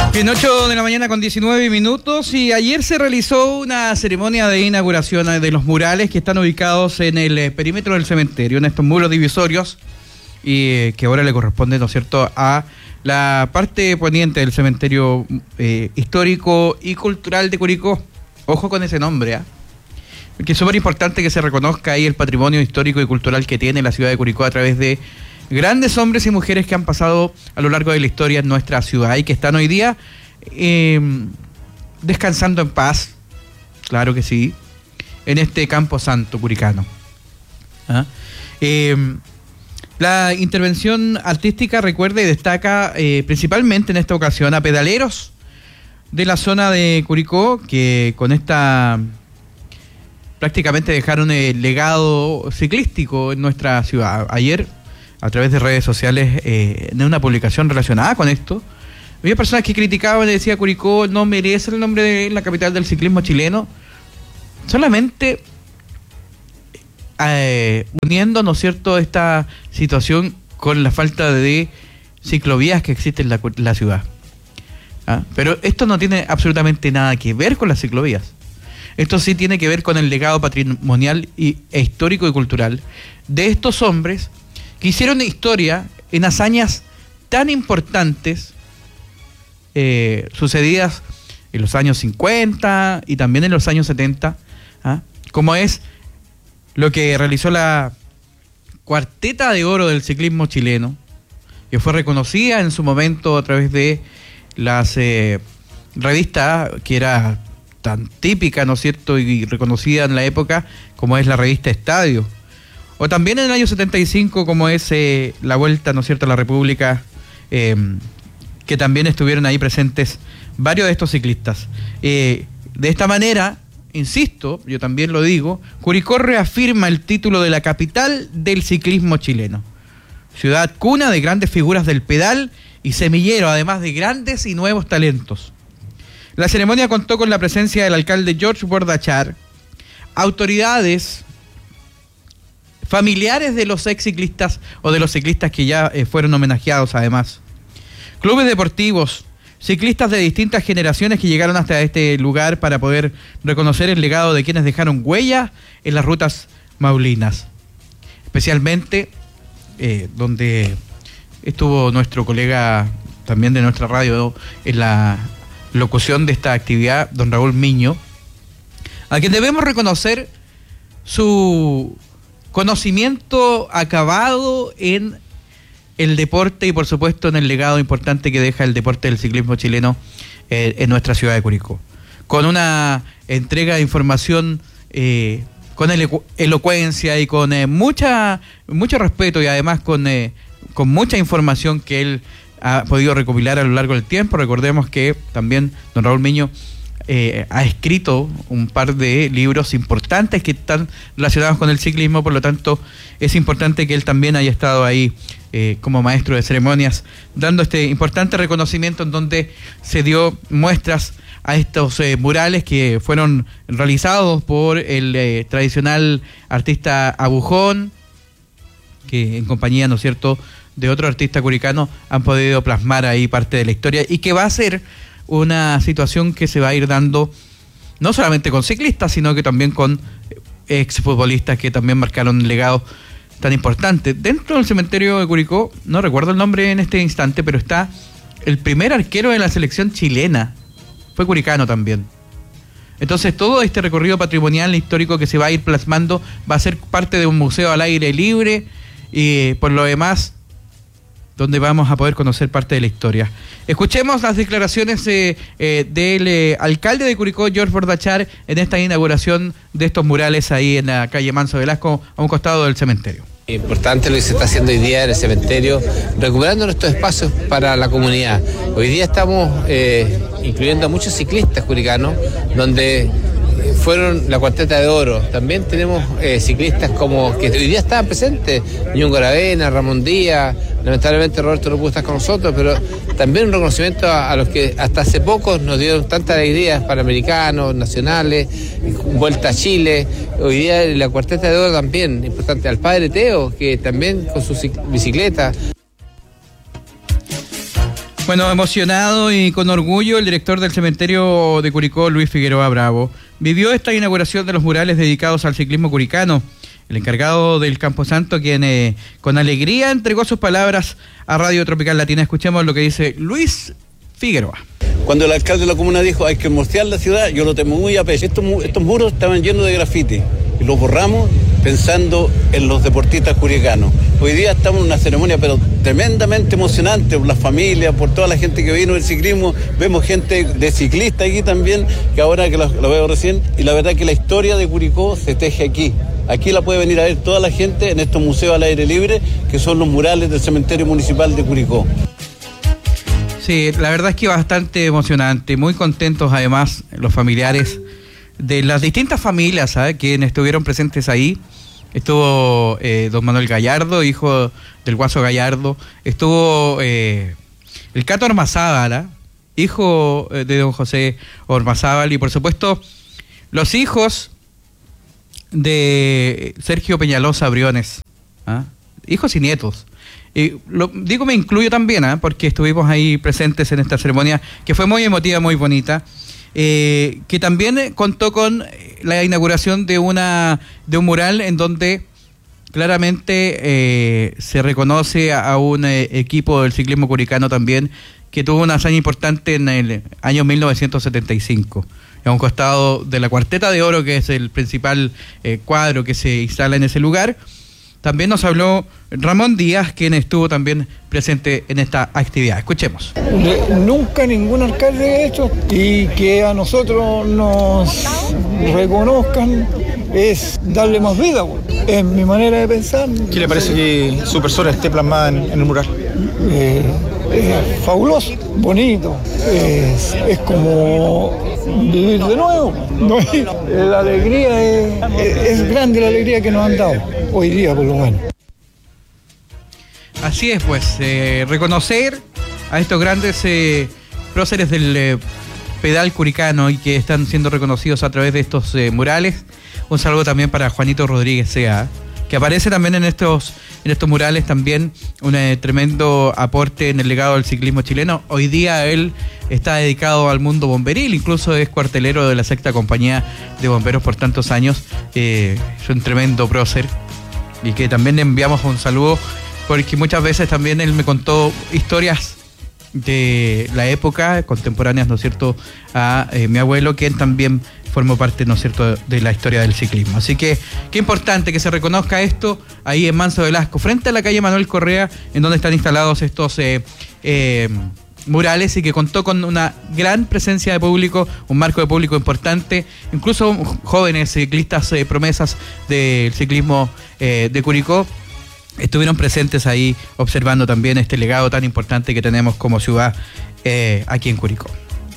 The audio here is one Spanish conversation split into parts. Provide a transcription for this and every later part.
En 8 de la mañana con 19 minutos y ayer se realizó una ceremonia de inauguración de los murales que están ubicados en el perímetro del cementerio, en estos muros divisorios y que ahora le corresponde, ¿no es cierto?, a la parte poniente del cementerio histórico y cultural de Curicó. Ojo con ese nombre, porque es súper importante que se reconozca ahí el patrimonio histórico y cultural que tiene la ciudad de Curicó a través de grandes hombres y mujeres que han pasado a lo largo de la historia en nuestra ciudad y que están hoy día descansando en paz, claro que sí, en este campo santo curicano. La intervención artística recuerda y destaca principalmente en esta ocasión a pedaleros de la zona de Curicó que con esta prácticamente dejaron el legado ciclístico en nuestra ciudad. Ayer, a través de redes sociales, en una publicación relacionada con esto, había personas que criticaban y decían Curicó no merece el nombre de la capital del ciclismo chileno, solamente uniendo, ¿no es cierto?, esta situación con la falta de ciclovías que existe en la ciudad. Pero esto no tiene absolutamente nada que ver con las ciclovías. Esto sí tiene que ver con el legado patrimonial e histórico y cultural de estos hombres que hicieron historia en hazañas tan importantes sucedidas en los años 50 y también en los años 70, como es lo que realizó la Cuarteta de Oro del ciclismo chileno, que fue reconocida en su momento a través de las revistas que era tan típica, ¿no es cierto?, y reconocida en la época como es la revista Estadio. O también en el año 75, como es la Vuelta, ¿no es cierto?, a la República, que también estuvieron ahí presentes varios de estos ciclistas. De esta manera, insisto, yo también lo digo, Curicó reafirma el título de la capital del ciclismo chileno. Ciudad cuna de grandes figuras del pedal y semillero, además de grandes y nuevos talentos. La ceremonia contó con la presencia del alcalde George Bordachar, autoridades, familiares de los ex ciclistas o de los ciclistas que ya fueron homenajeados además, clubes deportivos, ciclistas de distintas generaciones que llegaron hasta este lugar para poder reconocer el legado de quienes dejaron huella en las rutas maulinas. Especialmente donde estuvo nuestro colega también de nuestra radio en la locución de esta actividad, don Raúl Miño, a quien debemos reconocer su conocimiento acabado en el deporte y por supuesto en el legado importante que deja el deporte del ciclismo chileno en nuestra ciudad de Curicó. Con una entrega de información con elocuencia y con mucho respeto y además con mucha información que él ha podido recopilar a lo largo del tiempo. Recordemos que también don Raúl Miño ha escrito un par de libros importantes que están relacionados con el ciclismo, por lo tanto es importante que él también haya estado ahí como maestro de ceremonias, dando este importante reconocimiento en donde se dio muestras a estos murales que fueron realizados por el tradicional artista Abujón, que en compañía, ¿no es cierto?, de otro artista curicano han podido plasmar ahí parte de la historia y que va a ser una situación que se va a ir dando no solamente con ciclistas, sino que también con exfutbolistas que también marcaron un legado tan importante. Dentro del cementerio de Curicó, no recuerdo el nombre en este instante, pero está el primer arquero de la selección chilena, fue curicano también. Entonces todo este recorrido patrimonial e histórico que se va a ir plasmando va a ser parte de un museo al aire libre y por lo demás donde vamos a poder conocer parte de la historia. Escuchemos las declaraciones del alcalde de Curicó, George Bordachar, en esta inauguración de estos murales ahí en la calle Manso Velasco, a un costado del cementerio. Importante lo que se está haciendo hoy día en el cementerio, recuperando nuestros espacios para la comunidad. Hoy día estamos incluyendo a muchos ciclistas curicanos, donde fueron la Cuarteta de Oro. También tenemos ciclistas como que hoy día estaban presentes, Ñungo Aravena, Ramón Díaz. Lamentablemente Roberto no pudo estar con nosotros, pero también un reconocimiento a los que hasta hace poco nos dieron tantas alegrías, panamericanos, nacionales, Vuelta a Chile. Hoy día la Cuarteta de Oro también, importante, al padre Teo, que también con su bicicleta. Bueno, emocionado y con orgullo, el director del cementerio de Curicó, Luis Figueroa Bravo, vivió esta inauguración de los murales dedicados al ciclismo curicano. El encargado del Camposanto, quien con alegría entregó sus palabras a Radio Tropical Latina. Escuchemos lo que dice Luis Figueroa. Cuando el alcalde de la comuna dijo hay que mortear la ciudad, yo lo tengo muy a pecho. Estos muros estaban llenos de grafiti y los borramos pensando en los deportistas curicanos. Hoy día estamos en una ceremonia pero tremendamente emocionante por las familias, por toda la gente que vino del ciclismo. Vemos gente de ciclista aquí también, que ahora que lo veo recién, y la verdad que la historia de Curicó se teje aquí. Aquí la puede venir a ver toda la gente en estos museos al aire libre, que son los murales del cementerio municipal de Curicó. Sí, la verdad es que bastante emocionante, muy contentos además los familiares de las distintas familias, ¿sabes?, quienes estuvieron presentes ahí. Estuvo don Manuel Gallardo, hijo del Guaso Gallardo, estuvo el Cato Ormazábal, hijo de don José Ormazábal, y por supuesto los hijos de Sergio Peñalosa Briones, hijos y nietos. Digo, me incluyo también, porque estuvimos ahí presentes en esta ceremonia que fue muy emotiva, muy bonita, que también contó con la inauguración de un mural en donde claramente se reconoce a un equipo del ciclismo curicano también que tuvo una hazaña importante en el año 1975. A un costado de la Cuarteta de Oro, que es el principal cuadro que se instala en ese lugar. También nos habló Ramón Díaz, quien estuvo también presente en esta actividad. Escuchemos. Nunca ningún alcalde ha hecho, y que a nosotros nos reconozcan es darle más vida, es mi manera de pensar. ¿Qué le parece que su persona esté plasmada en el mural? Es fabuloso, bonito, es como vivir de nuevo. La alegría es grande, la alegría que nos han dado hoy día, por lo menos. Así es, pues, reconocer a estos grandes próceres del pedal curicano y que están siendo reconocidos a través de estos murales. Un saludo también para Juanito Rodríguez Sea, que aparece también en estos murales, también un tremendo aporte en el legado del ciclismo chileno. Hoy día él está dedicado al mundo bomberil, incluso es cuartelero de la 6ª Compañía de Bomberos por tantos años. Es un tremendo prócer y que también le enviamos un saludo, porque muchas veces también él me contó historias de la época, contemporáneas, ¿no es cierto?, a mi abuelo, quien también formó parte, ¿no es cierto?, de la historia del ciclismo. Así que qué importante que se reconozca esto ahí en Manso Velasco, frente a la calle Manuel Correa, en donde están instalados estos murales, y que contó con una gran presencia de público, un marco de público importante, incluso jóvenes ciclistas promesas del ciclismo de Curicó estuvieron presentes ahí observando también este legado tan importante que tenemos como ciudad aquí en Curicó.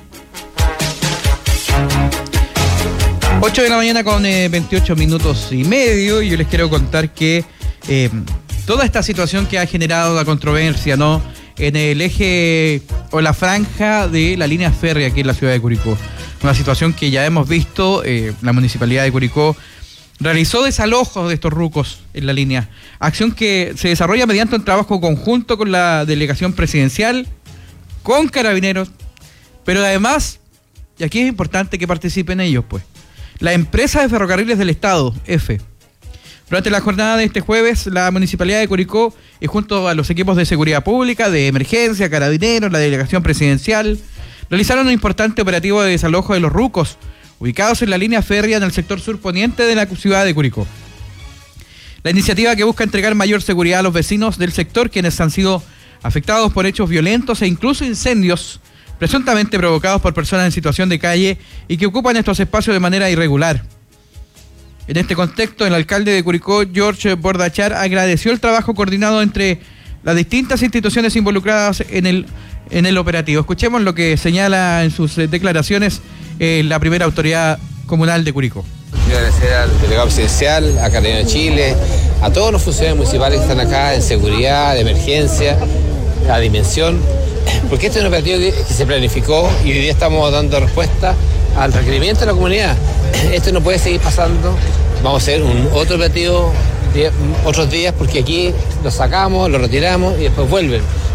8 de la mañana con 28 minutos y medio, y yo les quiero contar que toda esta situación que ha generado la controversia, ¿no?, en el eje o la franja de la línea férrea aquí en la ciudad de Curicó. Una situación que ya hemos visto, la Municipalidad de Curicó realizó desalojos de estos rucos en la línea, acción que se desarrolla mediante un trabajo conjunto con la delegación presidencial, con Carabineros, pero además, y aquí es importante que participen ellos, pues, la empresa de ferrocarriles del Estado, EFE. Durante la jornada de este jueves, la Municipalidad de Curicó, y junto a los equipos de seguridad pública, de emergencia, Carabineros, la delegación presidencial, realizaron un importante operativo de desalojo de los rucos, ubicados en la línea férrea en el sector surponiente de la ciudad de Curicó. La iniciativa, que busca entregar mayor seguridad a los vecinos del sector, quienes han sido afectados por hechos violentos e incluso incendios presuntamente provocados por personas en situación de calle y que ocupan estos espacios de manera irregular. En este contexto, el alcalde de Curicó, George Bordachar, agradeció el trabajo coordinado entre las distintas instituciones involucradas en el operativo. Escuchemos lo que señala en sus declaraciones la primera autoridad comunal de Curicó. Quiero agradecer al delegado presidencial, a Carabineros de Chile, a todos los funcionarios municipales que están acá en seguridad, de emergencia, a dimensión, porque este es un operativo que se planificó y hoy día estamos dando respuesta al requerimiento de la comunidad. Esto no puede seguir pasando. Vamos a hacer otro operativo otros días, porque aquí lo sacamos, lo retiramos y después vuelven.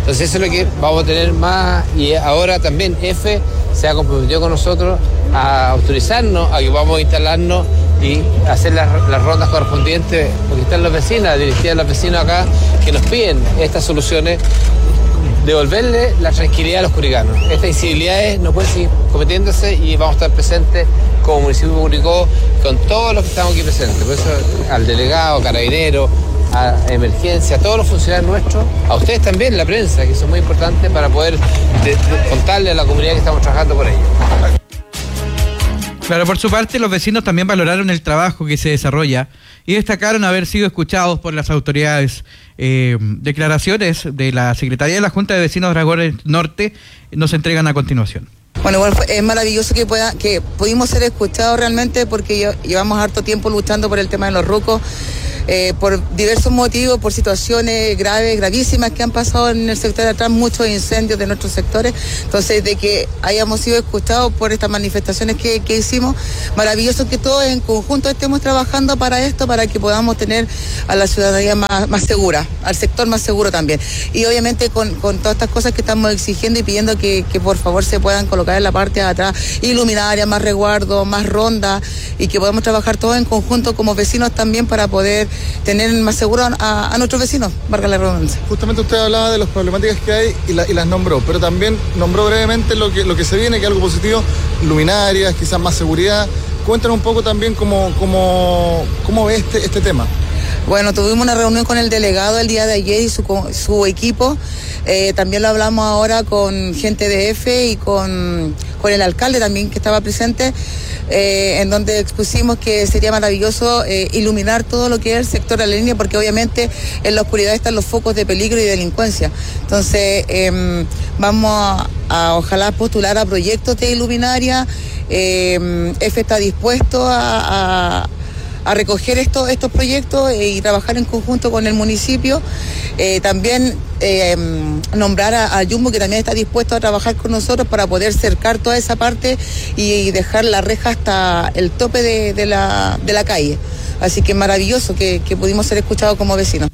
Entonces eso es lo que vamos a tener más, y ahora también EFE se ha comprometido con nosotros a autorizarnos a que vamos a instalarnos y hacer las rondas correspondientes, porque están los vecinos, la directiva de los vecinos acá, que nos piden estas soluciones, devolverle la tranquilidad a los curicanos. Estas incivilidades no pueden seguir cometiéndose y vamos a estar presentes como municipio de Curicó con todos los que estamos aquí presentes. Por eso al delegado, carabinero, a emergencia, a todos los funcionarios nuestros, a ustedes también, la prensa, que son muy importantes para poder contarle a la comunidad que estamos trabajando por ello. Claro, por su parte, los vecinos también valoraron el trabajo que se desarrolla y destacaron haber sido escuchados por las autoridades. Declaraciones de la Secretaría de la Junta de Vecinos de Dragones Norte nos entregan a continuación. Bueno, igual es maravilloso que pudimos ser escuchados realmente, porque llevamos harto tiempo luchando por el tema de los rucos. Por diversos motivos, por situaciones gravísimas que han pasado en el sector de atrás, muchos incendios de nuestros sectores. Entonces, de que hayamos sido escuchados por estas manifestaciones que hicimos, maravilloso que todos en conjunto estemos trabajando para esto, para que podamos tener a la ciudadanía más segura, al sector más seguro también. Y obviamente con todas estas cosas que estamos exigiendo y pidiendo que por favor se puedan colocar en la parte de atrás iluminarias, más resguardo, más ronda, y que podamos trabajar todos en conjunto como vecinos también para poder tener más seguro a nuestros vecinos, valga la redundancia. Justamente usted hablaba de las problemáticas que hay y las nombró, pero también nombró brevemente lo que se viene, que es algo positivo, luminarias, quizás más seguridad. Cuéntanos un poco también cómo ve este tema. Bueno, tuvimos una reunión con el delegado el día de ayer y su equipo. También lo hablamos ahora con gente de EFE y con el alcalde también, que estaba presente, en donde expusimos que sería maravilloso iluminar todo lo que es el sector de la línea, porque obviamente en la oscuridad están los focos de peligro y delincuencia. Entonces vamos a ojalá postular a proyectos de iluminaria. EFE está dispuesto a recoger estos proyectos y trabajar en conjunto con el municipio. También nombrar a Jumbo, que también está dispuesto a trabajar con nosotros para poder cercar toda esa parte y dejar la reja hasta el tope de la calle. Así que maravilloso que pudimos ser escuchados como vecinos.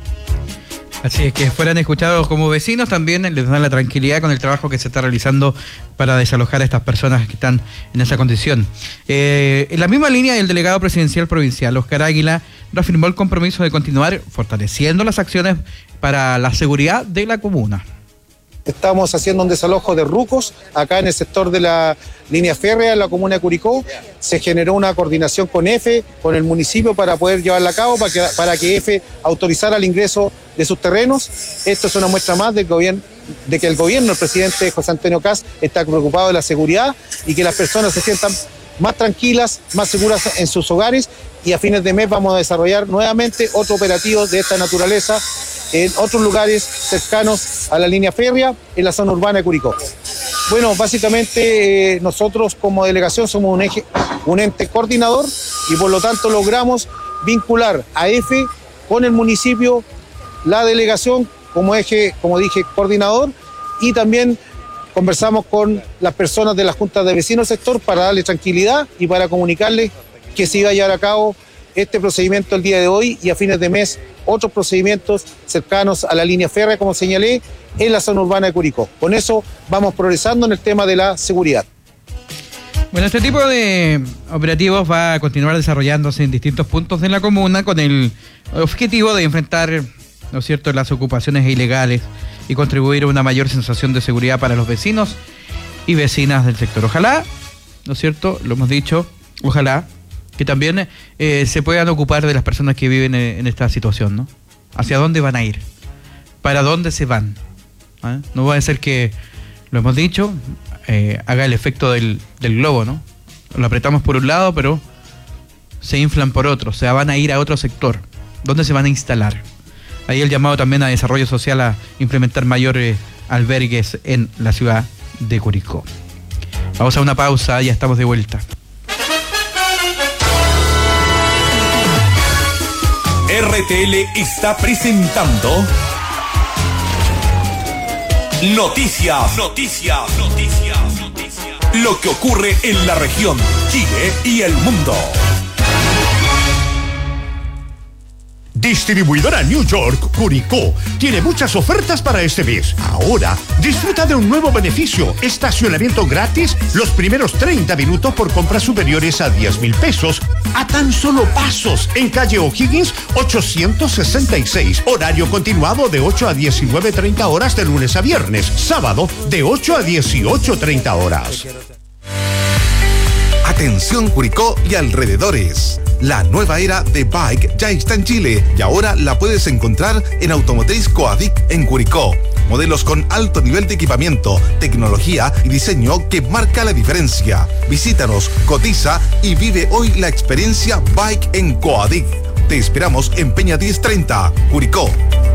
Así es, que fueran escuchados como vecinos también les dan la tranquilidad con el trabajo que se está realizando para desalojar a estas personas que están en esa condición. En la misma línea, el delegado presidencial provincial, Oscar Águila, reafirmó el compromiso de continuar fortaleciendo las acciones para la seguridad de la comuna. Estamos haciendo un desalojo de rucos acá en el sector de la línea férrea en la comuna de Curicó. Se generó una coordinación con EFE, con el municipio, para poder llevarla a cabo, para que EFE autorizara el ingreso de sus terrenos. Esto es una muestra más de que el gobierno, el presidente José Antonio Kast, está preocupado de la seguridad y que las personas se sientan más tranquilas, más seguras en sus hogares. Y a fines de mes vamos a desarrollar nuevamente otro operativo de esta naturaleza en otros lugares cercanos a la línea férrea, en la zona urbana de Curicó. Bueno, básicamente nosotros como delegación somos un ente coordinador y por lo tanto logramos vincular a EFE con el municipio, la delegación como eje, como dije, coordinador, y también conversamos con las personas de la Junta de Vecinos del sector para darle tranquilidad y para comunicarles que se iba a llevar a cabo este procedimiento el día de hoy y a fines de mes otros procedimientos cercanos a la línea férrea, como señalé, en la zona urbana de Curicó. Con eso vamos progresando en el tema de la seguridad. Bueno, este tipo de operativos va a continuar desarrollándose en distintos puntos de la comuna con el objetivo de enfrentar, ¿no es cierto?, las ocupaciones ilegales y contribuir a una mayor sensación de seguridad para los vecinos y vecinas del sector. Ojalá, ¿no es cierto?, lo hemos dicho, ojalá que también se puedan ocupar de las personas que viven en esta situación, ¿no? ¿Hacia dónde van a ir? ¿Para dónde se van? ¿Ah? No va a ser que, lo hemos dicho, haga el efecto del globo, ¿no? Lo apretamos por un lado, pero se inflan por otro, o sea, van a ir a otro sector. ¿Dónde se van a instalar? Ahí el llamado también a desarrollo social a implementar mayores albergues en la ciudad de Curicó. Vamos a una pausa, ya estamos de vuelta. RTL está presentando Noticias. Lo que ocurre en la región, Chile y el mundo. Distribuidora New York, Curicó, tiene muchas ofertas para este mes. Ahora, disfruta de un nuevo beneficio, estacionamiento gratis los primeros 30 minutos por compras superiores a 10,000 pesos, a tan solo pasos, en calle O'Higgins 866, horario continuado de 8 a 19:30 horas de lunes a viernes, sábado de 8 a 18:30 horas. Atención Curicó y alrededores. La nueva era de Bike ya está en Chile y ahora la puedes encontrar en Automotriz Coadic en Curicó. Modelos con alto nivel de equipamiento, tecnología y diseño que marca la diferencia. Visítanos, cotiza y vive hoy la experiencia Bike en Coadic. Te esperamos en Peña 1030, Curicó.